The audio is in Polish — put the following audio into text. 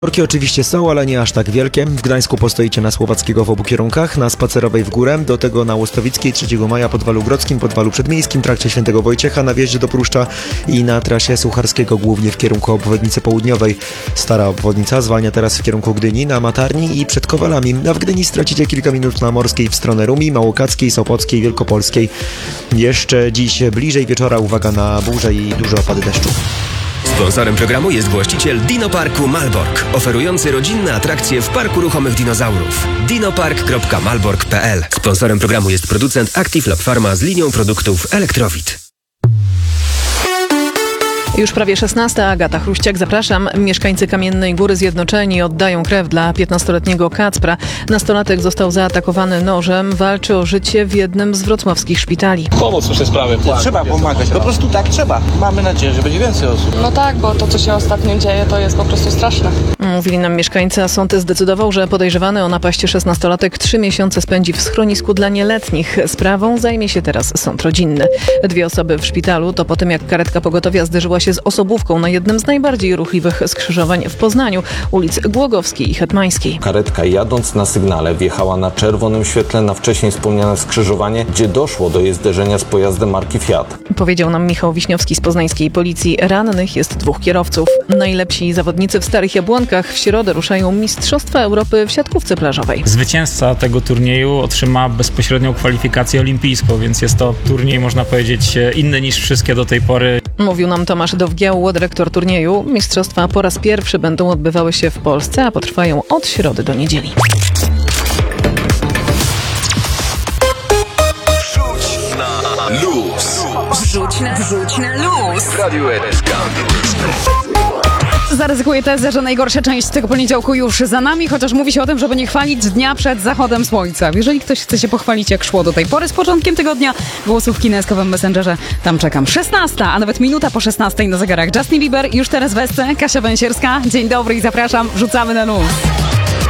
Korki oczywiście są, ale nie aż tak wielkie. W Gdańsku postoicie na Słowackiego w obu kierunkach, na Spacerowej w górę, do tego na Łostowickiej 3 maja, Podwalu Grodzkim, Podwalu Przedmiejskim, trakcie Świętego Wojciecha na wjeździe do Pruszcza i na trasie Sucharskiego głównie w kierunku obwodnicy południowej. Stara obwodnica zwalnia teraz w kierunku Gdyni, na Matarni i przed Kowalami. A w Gdyni stracicie kilka minut na Morskiej w stronę Rumi, Małokackiej, Sopockiej, Wielkopolskiej. Jeszcze dziś bliżej wieczora uwaga na burzę i duże opady deszczu. Sponsorem programu jest właściciel Dinoparku Malbork, oferujący rodzinne atrakcje w Parku Ruchomych Dinozaurów. dinopark.malbork.pl. Sponsorem programu jest producent Active Lab Pharma z linią produktów Elektrowid. Już prawie 16. Agata Chruściak, zapraszam. Mieszkańcy Kamiennej Góry Zjednoczeni oddają krew dla 15-letniego Kacpra. Nastolatek został zaatakowany nożem, walczy o życie w jednym z wrocławskich szpitali. Pomóc w tej sprawie. Trzeba pomagać, po prostu tak trzeba. Mamy nadzieję, że będzie więcej osób. No tak, bo to, co się ostatnio dzieje, to jest po prostu straszne. Mówili nam mieszkańcy, a sąd zdecydował, że podejrzewany o napaść 16-latek 3 miesiące spędzi w schronisku dla nieletnich. Sprawą zajmie się teraz sąd rodzinny. 2 osoby w szpitalu to po tym, jak karetka pogotowia zderzyła się z osobówką na jednym z najbardziej ruchliwych skrzyżowań w Poznaniu, ulic Głogowskiej i Hetmańskiej. Karetka jadąc na sygnale wjechała na czerwonym świetle na wcześniej wspomniane skrzyżowanie, gdzie doszło do jej zderzenia z pojazdem marki Fiat. Powiedział nam Michał Wiśniowski z poznańskiej policji. Rannych jest 2 kierowców. Najlepsi zawodnicy w Starych Jabłonkach w środę ruszają Mistrzostwa Europy w siatkówce plażowej. Zwycięzca tego turnieju otrzyma bezpośrednią kwalifikację olimpijską, więc jest to turniej, można powiedzieć, inny niż wszystkie do tej pory. Mówił nam Tomasz Dowgiało, dyrektor turnieju. Mistrzostwa po raz pierwszy będą odbywały się w Polsce, a potrwają od środy do niedzieli. Wrzuć na luz. Wrzuć na luz. Radio RSK. Zaryzykuję tezę, że najgorsza część tego poniedziałku już za nami, chociaż mówi się o tym, żeby nie chwalić dnia przed zachodem słońca. Jeżeli ktoś chce się pochwalić, jak szło do tej pory z początkiem tygodnia, głosówki na eskowym Messengerze, tam czekam. 16, a nawet minuta po 16 na zegarach. Justin Bieber, już teraz w Esce, Kasia Węsierska. Dzień dobry i zapraszam, wrzucamy na luz.